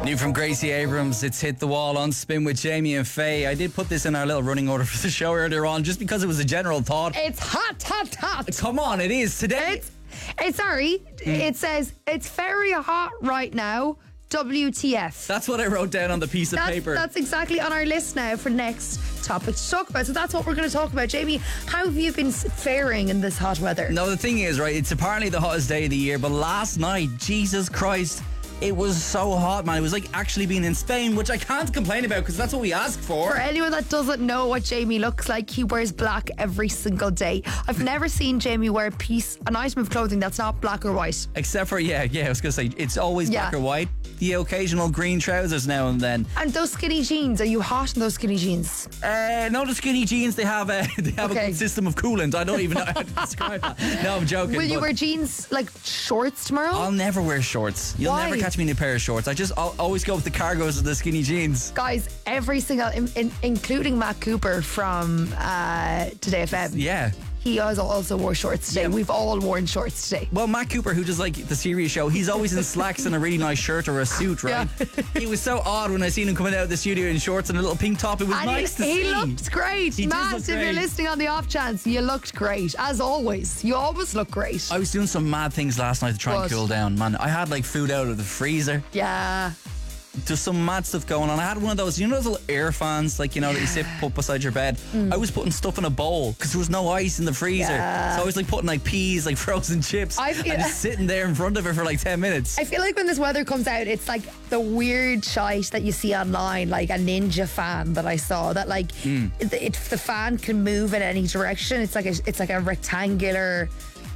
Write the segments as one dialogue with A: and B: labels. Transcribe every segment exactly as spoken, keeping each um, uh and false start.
A: New from Gracie Abrams, it's Hit the Wall on Spin with Jamie and Faye. I did put this in our little running order for the show earlier on just because it was a general thought.
B: It's hot, hot, hot.
A: Come on, it is today.
B: It's, it's sorry, mm. it says it's very hot right now. W T F.
A: That's what I wrote down on the piece of
B: that's,
A: paper.
B: That's exactly on our list now for next topic to talk about. So that's what we're going to talk about. Jamie, how have you been faring in this hot weather?
A: No, the thing is, right, it's apparently the hottest day of the year, but last night, Jesus Christ, it was so hot, man. It was like actually being in Spain, which I can't complain about because that's what we asked for.
B: For anyone that doesn't know what Jamie looks like, he wears black every single day. I've never seen Jamie wear a piece, an item of clothing that's not black or white.
A: Except for, yeah, yeah, I was going to say, it's always
B: yeah.
A: black or white. The occasional green trousers now and then.
B: And those skinny jeans, are you hot in those skinny jeans?
A: Uh, no, the skinny jeans, they have a they have
B: okay.
A: a good system of coolant. I don't even know how to describe that. No, I'm joking.
B: Will you wear jeans like shorts tomorrow?
A: I'll never wear shorts. You'll
B: Why?
A: never catch me in a pair of shorts. I just I'll always go with the cargos and the skinny jeans.
B: Guys, every single, in, in, including Matt Cooper from uh, Today F M.
A: Yeah.
B: He also, also wore shorts today. Yeah. We've all worn shorts today.
A: Well, Matt Cooper, who does like the serious show, he's always in slacks and a really nice shirt or a suit, right? Yeah. He was so odd when I seen him coming out of the studio in shorts and a little pink top. It was
B: and
A: nice
B: he,
A: to
B: he
A: see.
B: He looked great.
A: He
B: Matt,
A: look
B: if
A: great.
B: you're listening on the off chance, you looked great. As always. You always look great.
A: I was doing some mad things last night to try
B: what?
A: and cool down, man. I had like food out of the freezer.
B: Yeah.
A: There's some mad stuff going on. I had one of those, you know those little air fans, like, you know, that you sit put beside your bed. Mm. I was putting stuff in a bowl because there was no ice in the freezer.
B: Yeah.
A: So I was like putting like peas, like frozen chips, I feel, and just sitting there in front of it for like ten minutes.
B: I feel like when this weather comes out, it's like the weird shite that you see online, like a ninja fan that I saw that like mm. it, it, the fan can move in any direction. It's like a, it's like a rectangular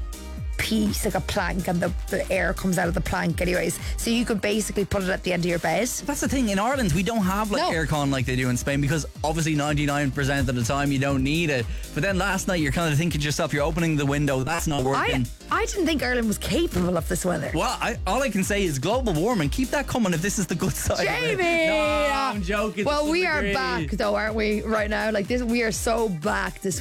B: piece, like a plank, and the, the air comes out of the plank anyways, so you could basically put it at the end of your bed.
A: That's the thing, in Ireland we don't have like no. aircon like they do in Spain because obviously ninety-nine percent of the time you don't need it, but then last night you're kind of thinking to yourself, you're opening the window, that's not working.
B: I, I didn't think Ireland was capable of this weather.
A: Well, I, all I can say is global warming, keep that coming if this is the good side
B: Jamie!
A: of it. No, I'm joking.
B: Well, we are back though, aren't we, right now? Like this, we are so back this